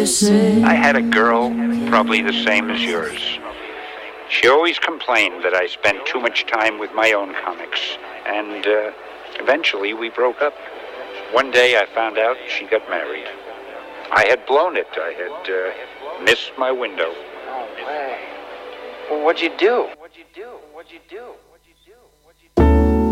say. I had a girl, probably the same as yours. She always complained that I spent too much time with my own comics, and eventually we broke up. One day I found out she got married. I had blown it. I had missed my window. No way. Well, what'd you do? What'd you do?